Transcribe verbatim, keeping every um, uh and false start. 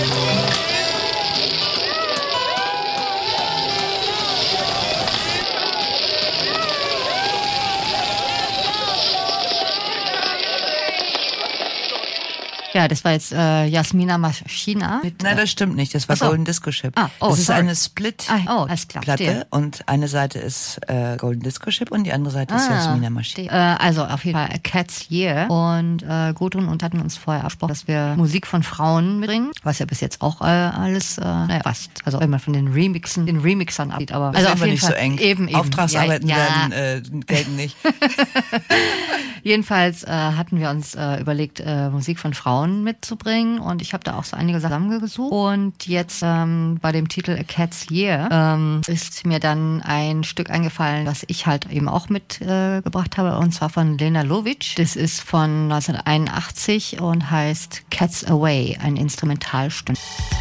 Ja, das war jetzt äh, Jasmina Machina. Mit, Nein, das stimmt nicht. Das war so. Golden Disco Ship. Ah, oh, das ist sorry. eine Split-Platte oh, und eine Seite ist äh, Golden Disco Ship und die andere Seite ah, ist Jasmina Machina. Äh, also auf jeden Fall A Cat's Year. Und äh, Gudrun und hatten uns vorher abgesprochen, dass wir Musik von Frauen mitbringen, was ja bis jetzt auch äh, alles äh, naja, fast. Also wenn man von den Remixen, den Remixern absieht, aber das also auf jeden nicht Fall so eng. Eben, eben. Auftragsarbeiten ja, ja. werden äh, gelten nicht. Jedenfalls äh, hatten wir uns äh, überlegt, äh, Musik von Frauen mitzubringen und ich habe da auch so einige Sachen zusammengesucht. Und jetzt ähm, bei dem Titel A Cat's Year ähm, ist mir dann ein Stück eingefallen, was ich halt eben auch mitgebracht äh, habe, und zwar von Lena Lovic. Das ist von neunzehnhunderteinundachtzig und heißt Cats Away, ein Instrumentalstück.